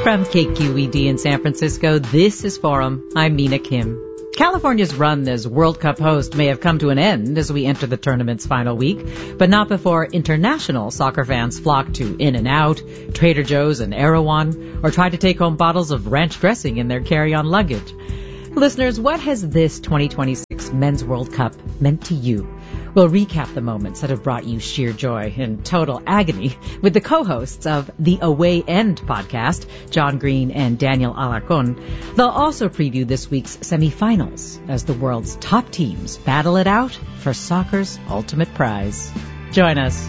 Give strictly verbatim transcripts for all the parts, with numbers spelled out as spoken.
From K Q E D in San Francisco, this is Forum. I'm Mina Kim. California's run as World Cup host may have come to an end as we enter the tournament's final week, but not before international soccer fans flock to In-N-Out, Trader Joe's, and Erewhon, or try to take home bottles of ranch dressing in their carry-on luggage. Listeners, what has this twenty twenty-six Men's World Cup meant to you? We'll recap the moments that have brought you sheer joy and total agony with the co-hosts of the Away End podcast, John Green and Daniel Alarcon. They'll also preview this week's semifinals as the world's top teams battle it out for soccer's ultimate prize. Join us.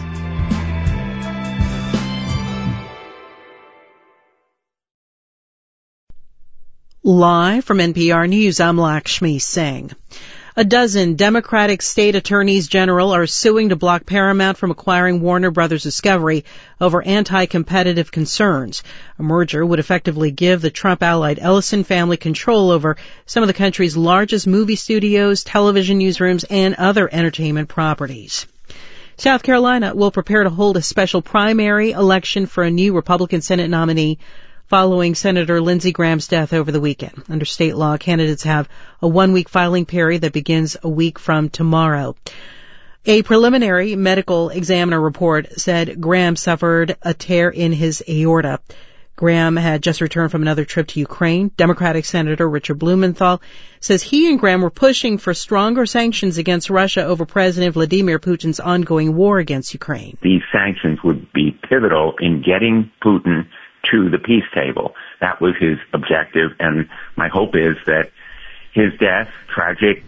Live from N P R News, I'm Lakshmi Singh. A dozen Democratic state attorneys general are suing to block Paramount from acquiring Warner Brothers Discovery over anti-competitive concerns. A merger would effectively give the Trump-allied Ellison family control over some of the country's largest movie studios, television newsrooms, and other entertainment properties. South Carolina will prepare to hold a special primary election for a new Republican Senate nominee following Senator Lindsey Graham's death over the weekend. Under state law, candidates have a one-week filing period that begins a week from tomorrow. A preliminary medical examiner report said Graham suffered a tear in his aorta. Graham had just returned from another trip to Ukraine. Democratic Senator Richard Blumenthal says he and Graham were pushing for stronger sanctions against Russia over President Vladimir Putin's ongoing war against Ukraine. These sanctions would be pivotal in getting Putin to the peace table. That was his objective, and my hope is that his death, tragic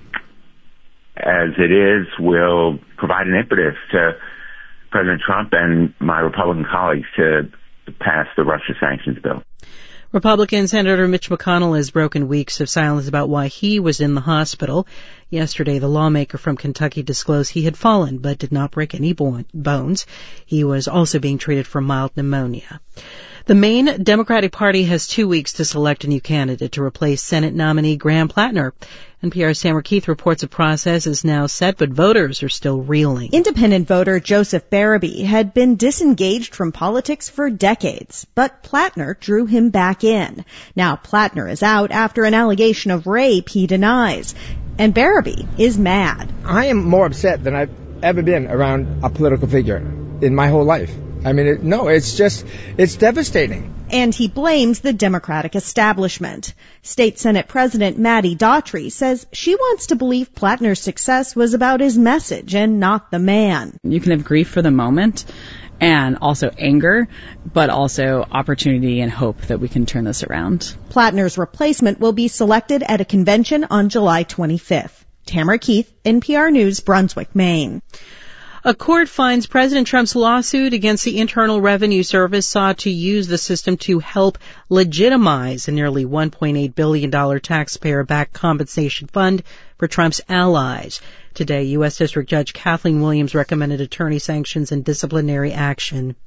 as it is, will provide an impetus to President Trump and my Republican colleagues to pass the Russia sanctions bill. Republican Senator Mitch McConnell has broken weeks of silence about why he was in the hospital. Yesterday, the lawmaker from Kentucky disclosed he had fallen but did not break any bones. He was also being treated for mild pneumonia. The Maine Democratic Party has two weeks to select a new candidate to replace Senate nominee Graham Plattner. N P R's Tamara Keith reports a process is now set, but voters are still reeling. Independent voter Joseph Barabee had been disengaged from politics for decades, but Plattner drew him back in. Now Plattner is out after an allegation of rape he denies. And Barabee is mad. I am more upset than I've ever been around a political figure in my whole life. I mean, it, no, it's just, it's devastating. And he blames the Democratic establishment. State Senate President Maddie Daughtry says she wants to believe Plattner's success was about his message and not the man. You can have grief for the moment and also anger, but also opportunity and hope that we can turn this around. Plattner's replacement will be selected at a convention on July twenty-fifth. Tamara Keith, N P R News, Brunswick, Maine. A court finds President Trump's lawsuit against the Internal Revenue Service sought to use the system to help legitimize a nearly one point eight billion dollars taxpayer-backed compensation fund for Trump's allies. Today, U S. District Judge Kathleen Williams recommended attorney sanctions and disciplinary action.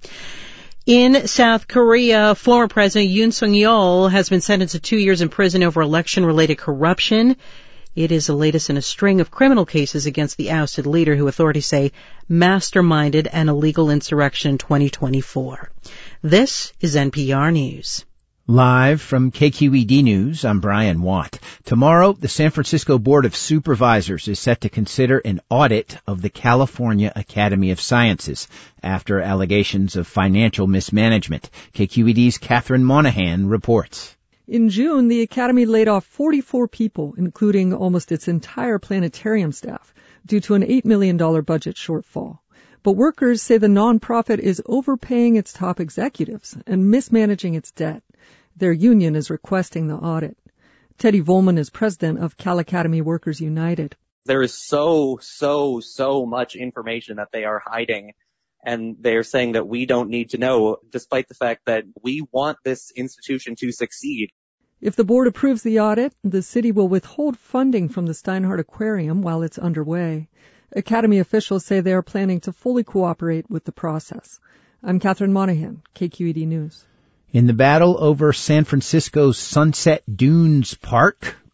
In South Korea, former President Yoon Suk-yeol has been sentenced to two years in prison over election-related corruption. It is the latest in a string of criminal cases against the ousted leader who authorities say masterminded an illegal insurrection in twenty twenty-four. This is N P R News. Live from K Q E D News, I'm Brian Watt. Tomorrow, the San Francisco Board of Supervisors is set to consider an audit of the California Academy of Sciences after allegations of financial mismanagement. K Q E D's Catherine Monahan reports. In June, the Academy laid off forty-four people, including almost its entire planetarium staff, due to an eight million dollars budget shortfall. But workers say the nonprofit is overpaying its top executives and mismanaging its debt. Their union is requesting the audit. Teddy Volman is president of Cal Academy Workers United. There is so, so, so much information that they are hiding. And they're saying that we don't need to know, despite the fact that we want this institution to succeed. If the board approves the audit, the city will withhold funding from the Steinhardt Aquarium while it's underway. Academy officials say they are planning to fully cooperate with the process. I'm Catherine Monahan, K Q E D News. In the battle over San Francisco's Sunset Dunes Park,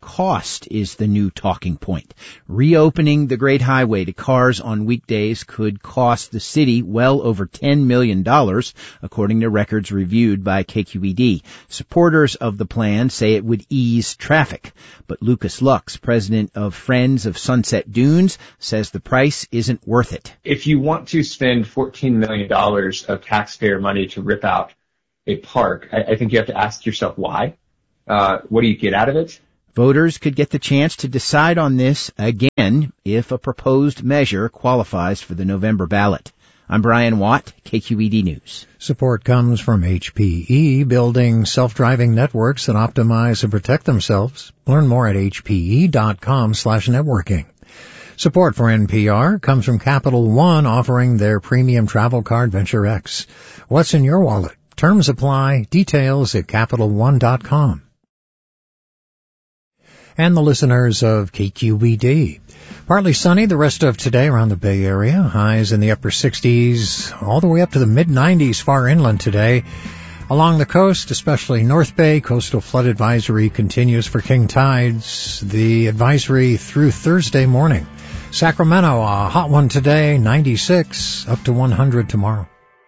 cost is the new talking point. Reopening the Great Highway to cars on weekdays could cost the city well over ten million dollars, according to records reviewed by K Q E D. Supporters of the plan say it would ease traffic, but Lucas Lux, president of Friends of Sunset Dunes, says the price isn't worth it. If you want to spend fourteen million dollars of taxpayer money to rip out a park, I, I think you have to ask yourself why. Uh, what do you get out of it? Voters could get the chance to decide on this again if a proposed measure qualifies for the November ballot. I'm Brian Watt, K Q E D News. Support comes from H P E, building self-driving networks that optimize and protect themselves. Learn more at hpe.com slash networking. Support for N P R comes from Capital One, offering their premium travel card Venture X. What's in your wallet? Terms apply. Details at capital one dot com. And the listeners of K Q E D. Partly sunny the rest of today around the Bay Area. Highs in the upper sixties, all the way up to the mid nineties far inland today. Along the coast, especially North Bay, coastal flood advisory continues for king tides. The advisory through Thursday morning. Sacramento, a hot one today, ninety-six, up to one hundred tomorrow.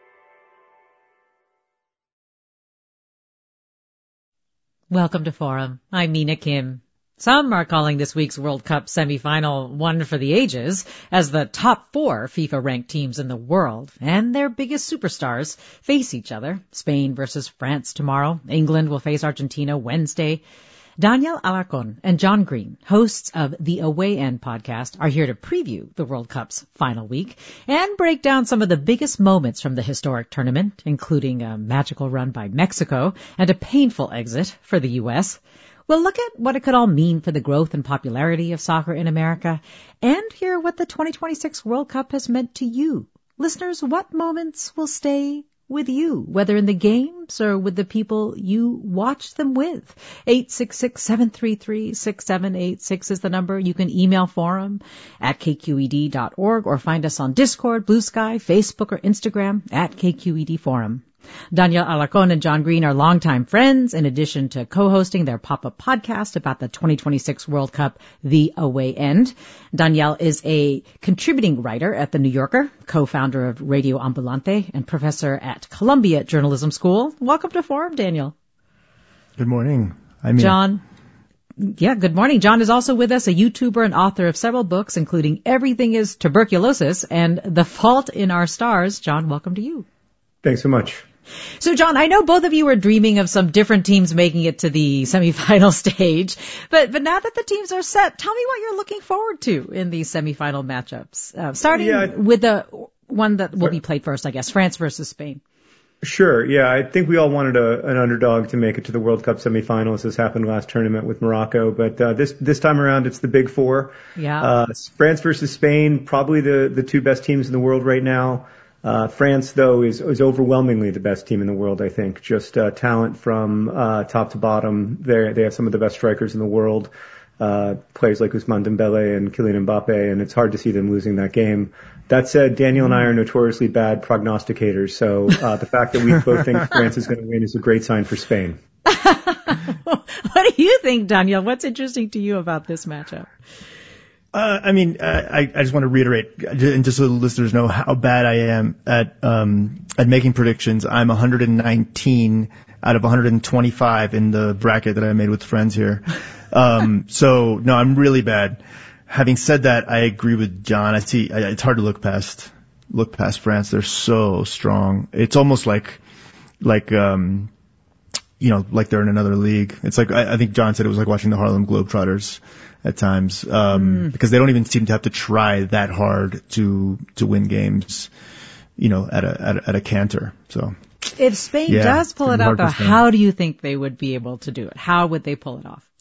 Welcome to Forum. I'm Mina Kim. Some are calling this week's World Cup semifinal one for the ages, as the top four FIFA-ranked teams in the world and their biggest superstars face each other. Spain versus France tomorrow. England will face Argentina Wednesday. Daniel Alarcon and John Green, hosts of the Away End podcast, are here to preview the World Cup's final week and break down some of the biggest moments from the historic tournament, including a magical run by Mexico and a painful exit for the U S We'll look at what it could all mean for the growth and popularity of soccer in America and hear what the twenty twenty-six World Cup has meant to you. Listeners, what moments will stay with you, whether in the games or with the people you watch them with? eight six six, seven three three, six seven eight six is the number. You can email forum at k q e d dot org or find us on Discord, Blue Sky, Facebook, or Instagram at K Q E D Forum. Daniel Alarcon and John Green are longtime friends, in addition to co-hosting their pop-up podcast about the twenty twenty-six World Cup, The Away End. Daniel is a contributing writer at The New Yorker, co-founder of Radio Ambulante, and professor at Columbia Journalism School. Welcome to Forum, Daniel. Good morning. I'm John. Yeah, good morning. John is also with us, a YouTuber and author of several books, including Everything is Tuberculosis and The Fault in Our Stars. John, welcome to you. Thanks so much. So, John, I know both of you are dreaming of some different teams making it to the semifinal stage, but but now that the teams are set, tell me what you're looking forward to in these semifinal matchups. Uh, starting yeah, with the one that will be played first, I guess, France versus Spain. Sure. Yeah, I think we all wanted a, an underdog to make it to the World Cup semifinals. This happened last tournament with Morocco, but uh, this this time around it's the big four. Yeah. Uh, France versus Spain, probably the the two best teams in the world right now. Uh, France, though, is, is overwhelmingly the best team in the world, I think. Just uh, talent from uh, top to bottom. They they have some of the best strikers in the world. Uh, players like Ousmane Dembele and Kylian Mbappe, and it's hard to see them losing that game. That said, Daniel and I are notoriously bad prognosticators, so uh, the fact that we both think France is going to win is a great sign for Spain. What do you think, Daniel? What's interesting to you about this matchup? Uh, I mean, uh, I, I just want to reiterate, and just so the listeners know how bad I am at um, at making predictions. I'm one hundred nineteen out of one hundred twenty-five in the bracket that I made with friends here. Um, so no, I'm really bad. Having said that, I agree with John. I see I, it's hard to look past look past France. They're so strong. It's almost like like um, you know, like they're in another league. It's like I, I think John said it was like watching the Harlem Globetrotters at times, um, mm. because they don't even seem to have to try that hard to, to win games, you know, at a, at a, at a canter. So. If Spain yeah, does pull it out, though, how do you think they would be able to do it? How would they pull it off?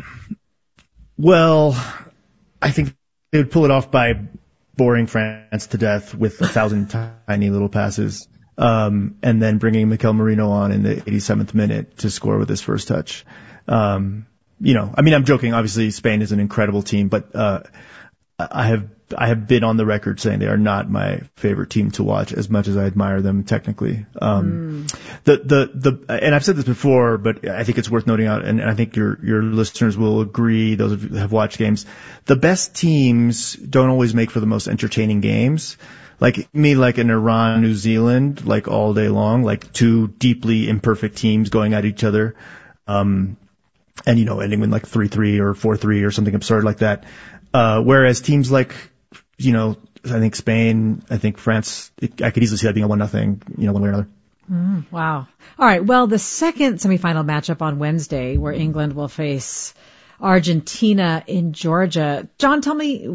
Well, I think they would pull it off by boring France to death with a thousand tiny little passes, um, and then bringing Mikel Merino on in the eighty-seventh minute to score with his first touch. Um, You know, I mean, I'm joking. Obviously, Spain is an incredible team, but uh I have I have been on the record saying they are not my favorite team to watch as much as I admire them technically. Um, mm. the, the, the, and I've said this before, but I think it's worth noting out, and, and I think your, your listeners will agree, those of you who have watched games, the best teams don't always make for the most entertaining games. Like me, like an Iran, New Zealand, like all day long, like two deeply imperfect teams going at each other. Um, and you know, ending with like three three or four three or something absurd like that. Uh, whereas teams like, you know, I think Spain, I think France, it, I could easily see that being a one nothing, you know, one way or another. Mm, wow. All right. Well, the second semifinal matchup on Wednesday, where England will face Argentina in Georgia. John, tell me